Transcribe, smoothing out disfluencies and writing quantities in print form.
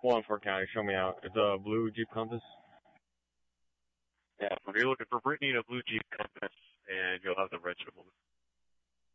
Wallingford County, show me out. It's a blue Jeep Compass. Yeah, if you're looking for Brittany in a blue Jeep Compass,